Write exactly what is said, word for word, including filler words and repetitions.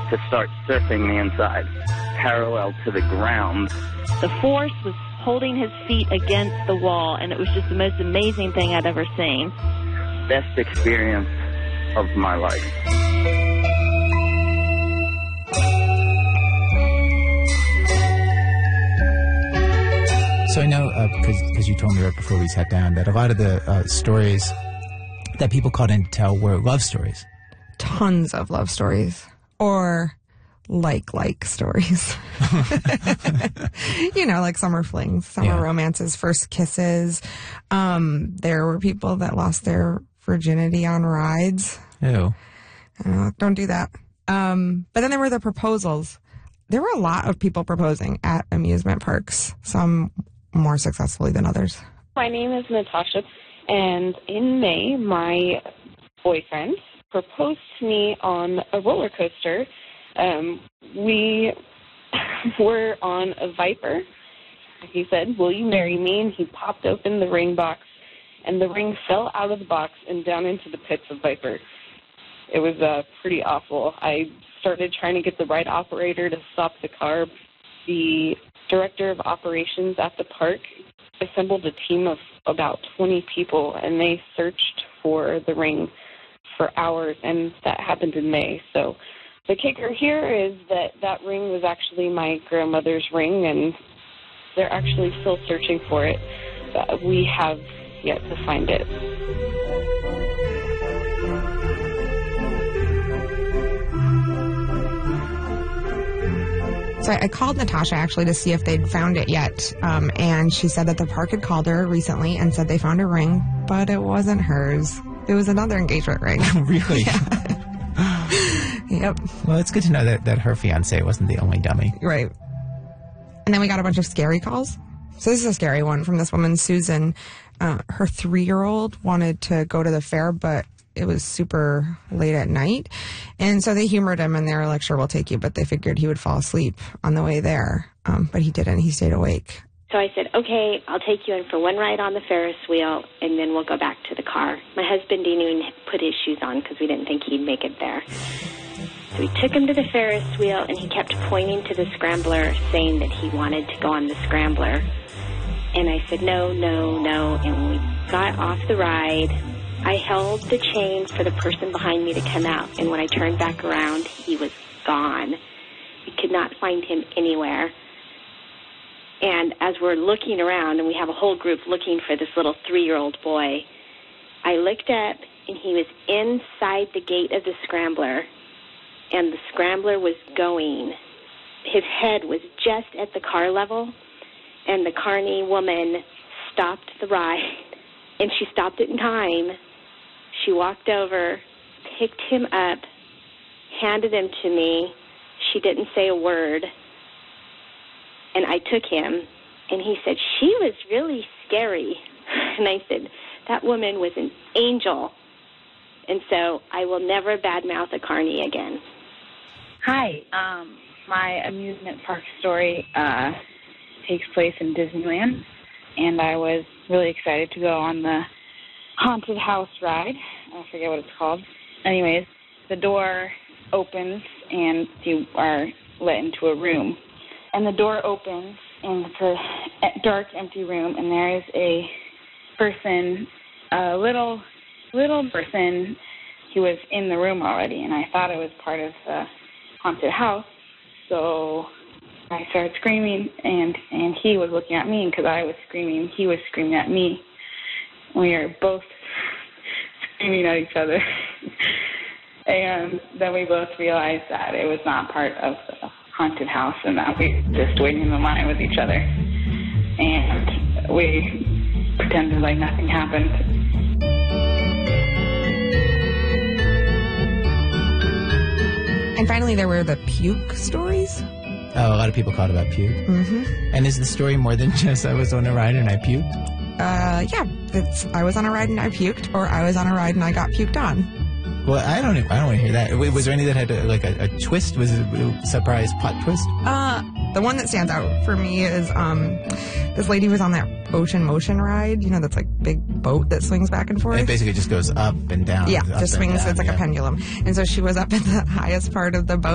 to start surfing the inside, parallel to the ground. The force was holding his feet against the wall, and it was just the most amazing thing I'd ever seen. Best experience of my life. So I know, because uh, you told me right before we sat down, that a lot of the uh, stories that people called in to tell were love stories. Tons of love stories. Or like-like stories. You know, like summer flings, summer yeah. romances, first kisses. Um, there were people that lost their virginity on rides. Ew. Uh, don't do that. Um, but then there were the proposals. There were a lot of people proposing at amusement parks, some more successfully than others. My name is Natasha, and in May, my boyfriend proposed to me on a roller coaster. Um, we were on a Viper. He said, "Will you marry me?" And he popped open the ring box, and the ring fell out of the box and down into the pits of Viper. It was uh, pretty awful. I started trying to get the right operator to stop the car. The director of operations at the park assembled a team of about twenty people, and they searched for the ring for hours, and that happened in May. So the kicker here is that that ring was actually my grandmother's ring, and they're actually still searching for it. But we have yet to find it. So I called Natasha, actually, to see if they'd found it yet. Um, and she said that the park had called her recently and said they found a ring, but it wasn't hers. It was another engagement ring. Really? Yeah. Yep. Well, it's good to know that, that her fiancé wasn't the only dummy. Right. And then we got a bunch of scary calls. So this is a scary one from this woman, Susan. Uh, her three-year-old wanted to go to the fair, but it was super late at night. And so they humored him, and they were like, "Sure, we'll take you." But they figured he would fall asleep on the way there. Um, but he didn't. He stayed awake. So I said, "Okay, I'll take you in for one ride on the Ferris wheel, and then we'll go back to the car." My husband didn't even put his shoes on because we didn't think he'd make it there. So we took him to the Ferris wheel, and he kept pointing to the scrambler, saying that he wanted to go on the scrambler. And I said, "No, no, no." And we got off the ride. I held the chain for the person behind me to come out, and when I turned back around, he was gone. We could not find him anywhere. And as we're looking around, and we have a whole group looking for this little three-year-old boy, I looked up, and he was inside the gate of the scrambler, and the scrambler was going. His head was just at the car level, and the carny woman stopped the ride, and she stopped it in time. She walked over, picked him up, handed him to me. She didn't say a word. And I took him, and he said, "She was really scary." And I said, "That woman was an angel." And so I will never badmouth a carny again. Hi. Um, my amusement park story uh, takes place in Disneyland, and I was really excited to go on the haunted house ride. I forget what it's called. Anyways, the door opens, and you are let into a room. And the door opens, and it's a dark, empty room, and there is a person, a little, little person who was in the room already, and I thought it was part of the haunted house. So I started screaming, and, and he was looking at me, and because I was screaming, he was screaming at me. We were both screaming at each other. And then we both realized that it was not part of the haunted house and that we were just waiting in the line with each other. And we pretended like nothing happened. And finally, there were the puke stories. Oh, a lot of people called about puke. Mm-hmm. And is the story more than just I was on a ride and I puked? Uh, yeah, it's I was on a ride and I puked, or I was on a ride and I got puked on. Well, I don't. I don't want to hear that. Was there any that had a, like a, a twist? Was it a surprise plot twist? Uh, the one that stands out for me is um, this lady was on that Ocean Motion ride. You know, that's like big boat that swings back and forth. It basically just goes up and down. Yeah, up just swings. down, It's like yeah. a pendulum. And so she was up at the highest part of the boat.